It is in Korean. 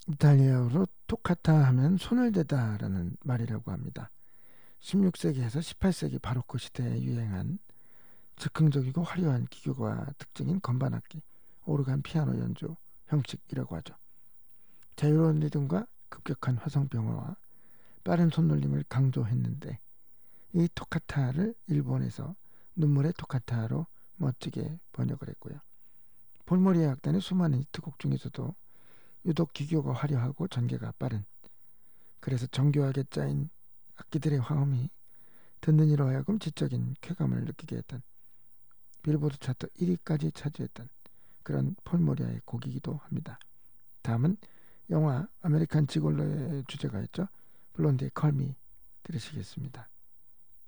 이탈리아어로 토카타 하면 손을 대다라는 말이라고 합니다. 16세기에서 18세기 바로크 시대에 유행한 즉흥적이고 화려한 기교가 특징인 건반악기, 오르간 피아노 연주 형식이라고 하죠. 자유로운 리듬과 급격한 화성병화와 빠른 손놀림을 강조했는데 이 토카타를 일본에서 눈물의 토카타로 멋지게 번역을 했고요. 폴모리아 악단의 수많은 히트곡 중에서도 유독 기교가 화려하고 전개가 빠른, 그래서 정교하게 짜인 악기들의 화음이 듣는 이로 하여금 지적인 쾌감을 느끼게 했던, 빌보드 차트 1위까지 차지했던 그런 폴모리아의 곡이기도 합니다. 다음은 영화 아메리칸 지골로의 주제가였죠. 블론디의 컬미 들으시겠습니다.